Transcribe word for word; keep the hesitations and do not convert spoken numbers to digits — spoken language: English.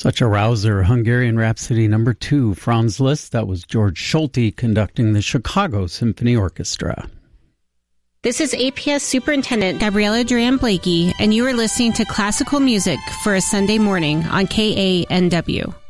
Such a rouser. Hungarian Rhapsody number two, Franz Liszt. That was George Schulte conducting the Chicago Symphony Orchestra. This is A P S Superintendent Gabriella Duran-Blakey, and you are listening to Classical Music for a Sunday morning on K A N W.